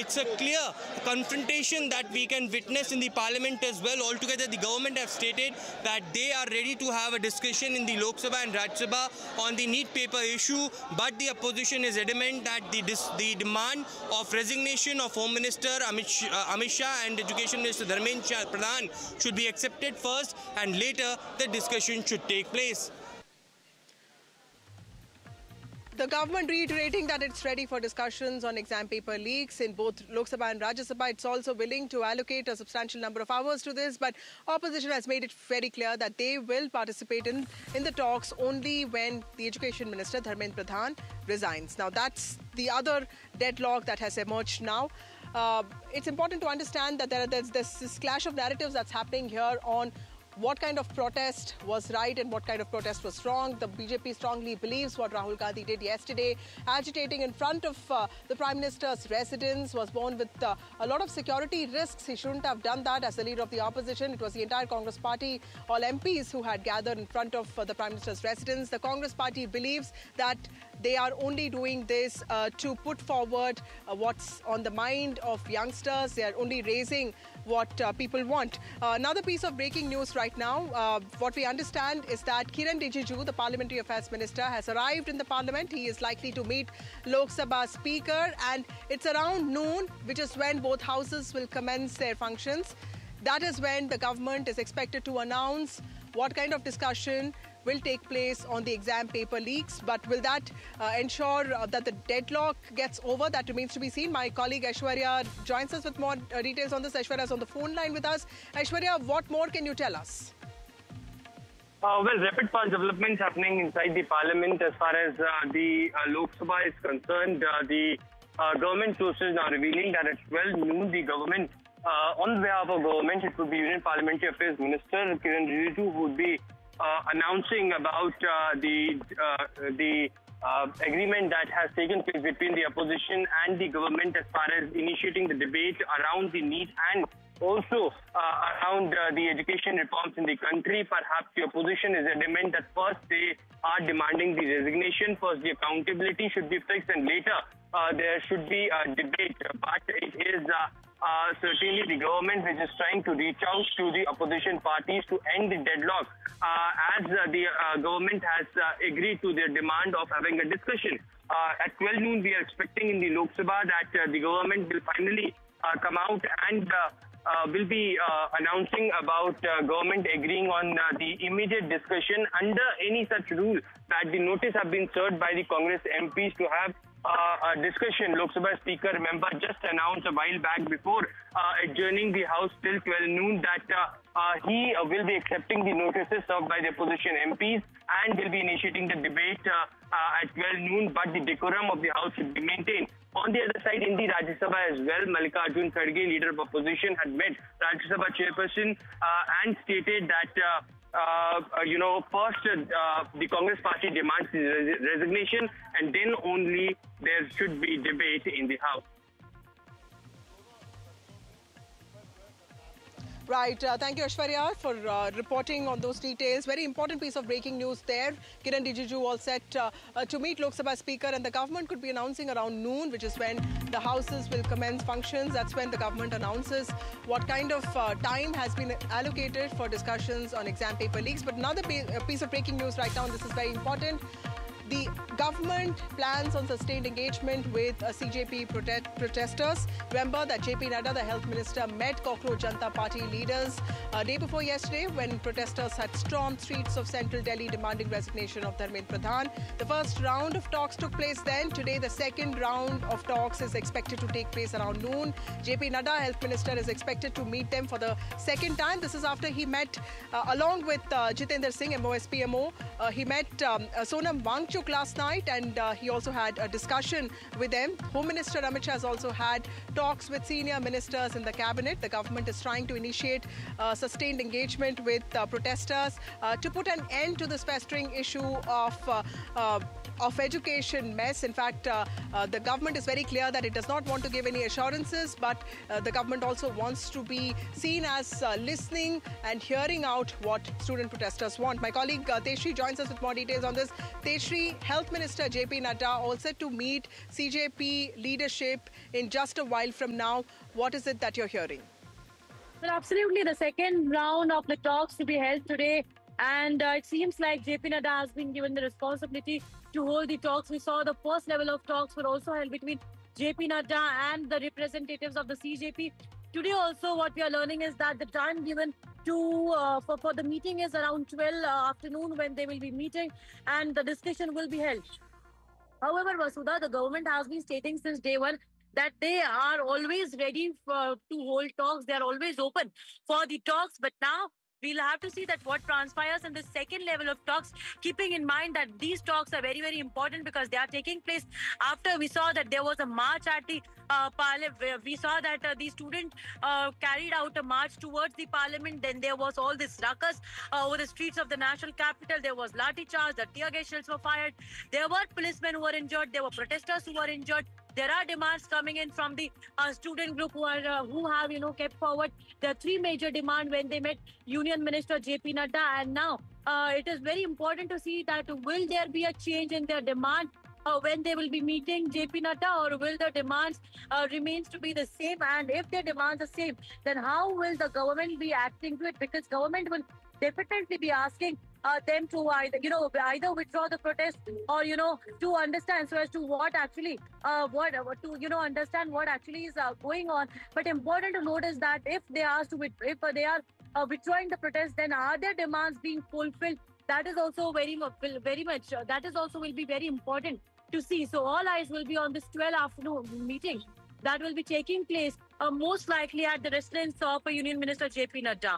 it's a clear confrontation that we can witness in the parliament as well. Altogether, the government have stated that they are ready to have a discussion in the Lok Sabha and Rajya Sabha on the NEET paper issue, but the opposition is adamant that the demand of resignation of Home Minister Amit Shah and Education Minister Dharmendra Pradhan should be accepted first, and later the discussion should take place. The government reiterating that it's ready for discussions on exam paper leaks in both Lok Sabha and Rajya Sabha. It's also willing to allocate a substantial number of hours to this, but opposition has made it very clear that they will participate in the talks only when the Education Minister Dharmendra Pradhan resigns. Now that's the other deadlock that has emerged now. It's important to understand that there's this clash of narratives that's happening here on what kind of protest was right and what kind of protest was wrong. The BJP strongly believes what Rahul Gandhi did yesterday, agitating in front of the Prime Minister's residence, was born with a lot of security risks. He shouldn't have done that as the leader of the opposition. It was the entire Congress party, all MPs who had gathered in front of the Prime Minister's residence. The Congress party believes that they are only doing this to put forward what's on the mind of youngsters. They are only raising what people want. Another piece of breaking news right now, what we understand is that Kiran Rijiju, the Parliamentary Affairs Minister, has arrived in the Parliament. He is likely to meet Lok Sabha Speaker, and it's around noon, which is when both houses will commence their functions. That is when the government is expected to announce what kind of discussion will take place on the exam paper leaks. But will that ensure that the deadlock gets over? That remains to be seen. My colleague Aishwarya joins us with more details on this. Aishwarya is on the phone line with us. Aishwarya, what more can you tell us? Well, rapid-fast developments happening inside the parliament as far as the Lok Sabha is concerned. The government sources are revealing that at 12 noon, the government, on behalf of government, it would be Union Parliamentary Affairs Minister Kiran Rijiju, who would be announcing about the agreement that has taken place between the opposition and the government as far as initiating the debate around the NEET and also around the education reforms in the country. Perhaps the opposition is adamant that first they are demanding the resignation, first the accountability should be fixed, and later there should be a debate. But it is certainly the government which is trying to reach out to the opposition parties to end the deadlock, as the government has agreed to their demand of having a discussion. At 12 noon, we are expecting in the Lok Sabha that the government will finally come out and will be announcing about government agreeing on the immediate discussion under any such rule that the notice have been served by the Congress MPs to have a discussion. Lok Sabha Speaker, remember, just announced a while back before adjourning the House till 12 noon that he will be accepting the notices served by the opposition MPs and will be initiating the debate at 12 noon, but the decorum of the House should be maintained. On the other side, in the Rajya Sabha as well, Mallikarjun Kharge, leader of opposition, had met Rajya Sabha chairperson and stated that first the Congress party demands his resignation, and then only there should be debate in the House. Right. Thank you, Aishwarya, for reporting on those details. Very important piece of breaking news there. Kiran Rijiju all set to meet Lok Sabha Speaker, and the government could be announcing around noon, which is when the houses will commence functions. That's when the government announces what kind of time has been allocated for discussions on exam paper leaks. But another piece of breaking news right now, and this is very important. The government plans on sustained engagement with CJP protesters. Remember that JP Nadda, the health minister, met Cockroach Janata Party leaders day before yesterday when protesters had stormed streets of central Delhi demanding resignation of Dharmendra Pradhan. The first round of talks took place then. Today, the second round of talks is expected to take place around noon. JP Nadda, health minister, is expected to meet them for the second time. This is after he met, along with Jitendra Singh, MOSPMO, he met Sonam Wangchuk last night, and he also had a discussion with them. Home Minister Amit Shah has also had talks with senior ministers in the cabinet. The government is trying to initiate sustained engagement with protesters to put an end to this festering issue of education mess. In fact, the government is very clear that it does not want to give any assurances, but the government also wants to be seen as listening and hearing out what student protesters want. My colleague Tejshri joins us with more details on this. Tejshri, Party Health Minister JP Nadda all set to meet CJP leadership in just a while from now. What is it that you're hearing? Well, absolutely. The second round of the talks to be held today. And it seems like JP Nadda has been given the responsibility to hold the talks. We saw the first level of talks were also held between JP Nadda and the representatives of the CJP. Today also what we are learning is that the time given to for the meeting is around 12 afternoon when they will be meeting and the discussion will be held. However, Vasudha, the government has been stating since day one that they are always ready to hold talks. They are always open for the talks. But now we'll have to see that what transpires in the second level of talks, keeping in mind that these talks are very, very important because they are taking place after we saw that there was a march at the parliament. We saw that the student carried out a march towards the parliament. Then there was all this ruckus over the streets of the national capital. There was lathi charge, the tear gas shells were fired. There were policemen who were injured. There were protesters who were injured. There are demands coming in from the student group who have kept forward the three major demands when they met Union Minister JP Nadda, and now it is very important to see that will there be a change in their demand when they will be meeting JP Nadda, or will the demands remains to be the same? And if their demands are same, then how will the government be acting to it? Because government will definitely be asking them to either withdraw the protest or to understand so as to what actually understand what actually is going on. But important to note is that if they are withdrawing the protest, then are their demands being fulfilled? That is also very much that is also will be very important to see. So all eyes will be on this 12 afternoon meeting that will be taking place most likely at the residence of Union Minister JP Nadda.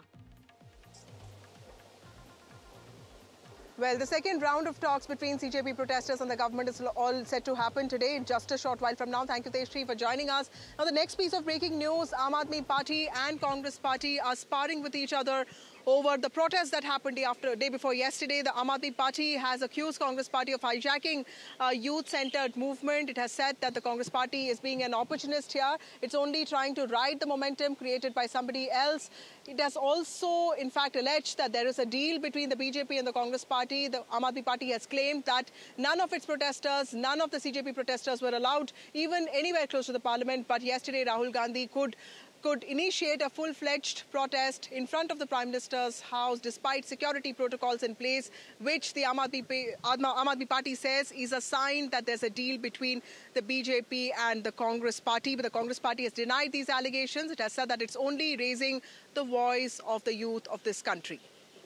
Well, the second round of talks between CJP protesters and the government is all set to happen today in just a short while from now. Thank you, Tejashree, for joining us. Now, the next piece of breaking news, Aam Aadmi Party and Congress Party are sparring with each other over the protests that happened day before yesterday. The Aam Aadmi Party has accused Congress Party of hijacking a youth-centered movement. It has said that the Congress Party is being an opportunist here. It's only trying to ride the momentum created by somebody else. It has also, in fact, alleged that there is a deal between the BJP and the Congress Party. The Aam Aadmi Party has claimed that none of its protesters, none of the CJP protesters were allowed even anywhere close to the parliament. But yesterday, Rahul Gandhi could initiate a full-fledged protest in front of the Prime Minister's house despite security protocols in place, which the Aam Aadmi Party says is a sign that there's a deal between the BJP and the Congress Party. But the Congress Party has denied these allegations. It has said that it's only raising the voice of the youth of this country.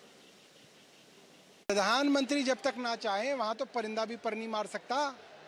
प्रधानमंत्री जब तक ना चाहे वहां तो परिंदा भी पर नहीं मार सकता।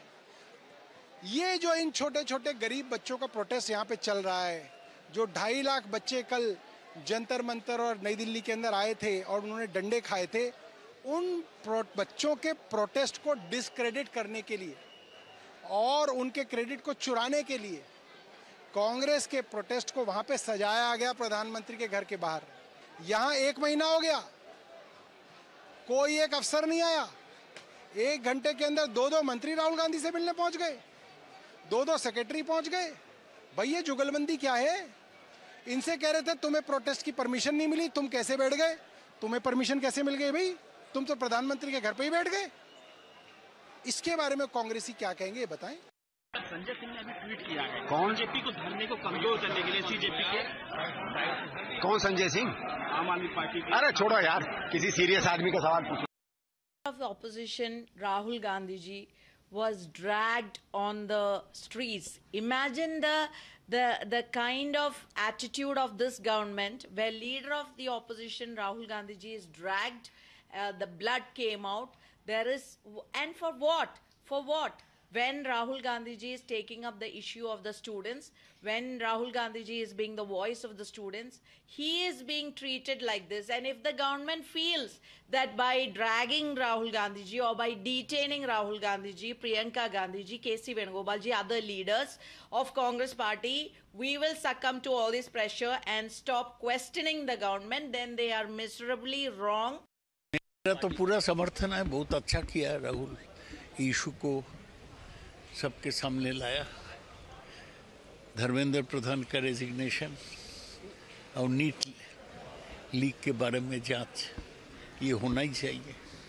ये जो इन छोटे-छोटे गरीब बच्चों का प्रोटेस्ट यहाँ पे चल रहा है, जो 2.5 लाख बच्चे कल जंतर मंतर और नई दिल्ली के अंदर आए थे और उन्होंने डंडे खाए थे, उन बच्चों के प्रोटेस्ट को डिस्क्रेडिट करने के लिए और उनके क्रेडिट को चुराने के लिए कांग्रेस के प्रोटेस्ट को वहां पे सजाया गया प्रधानमंत्री के घर के बाहर। यहाँ 1 महीना हो गया, कोई एक अफसर नहीं आया। 1 घंटे के अंदर 2 मंत्री राहुल गांधी से मिलने पहुंच गए, 2 सेक्रेटरी पहुंच गए। भाई ये जुगलबंदी क्या है? इनसे कह रहे थे तुम्हें प्रोटेस्ट की परमिशन नहीं मिली, तुम कैसे बैठ गए? तुम्हें परमिशन कैसे मिल गई भाई? तुम तो प्रधानमंत्री के घर पे ही बैठ गए। इसके बारे में कांग्रेसी क्या कहेंगे, ये बताएं। संजय सिंह ने अभी ट्वीट किया है, कौन बीजेपी को धरने को कमजोर करने के लिए सीजेपी के। कौन संजय सिंह? आम आदमी पार्टी के। अरे छोड़ो यार, किसी सीरियस आदमी का सवाल पूछो। Of the opposition, Rahul Gandhi ji was dragged on the streets. Imagine the kind of attitude of this government, where leader of the opposition Rahul Gandhi ji is dragged. The blood came out. And for what? For what? When Rahul Gandhi ji is taking up the issue of the students, when Rahul Gandhi ji is being the voice of the students, he is being treated like this. And if the government feels that by dragging Rahul Gandhi ji or by detaining Rahul Gandhi ji, Priyanka Gandhi ji, K.C. Venugopal ji, other leaders of Congress party, we will succumb to all this pressure and stop questioning the government, then they are miserably wrong. मेरा तो पूरा समर्थन है, बहुत अच्छा किया Rahul, issue को सबके सामने लाया। धर्मेंद्र प्रधान का रेजिग्नेशन और नीट लीक के बारे में जांच, ये होना ही चाहिए।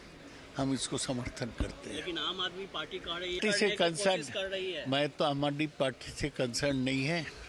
हम इसको समर्थन करते हैं। लेकिन आम आदमी पार्टी पार्टी से कंसर्न, मैं तो आम आदमी पार्टी से कंसर्न नहीं है।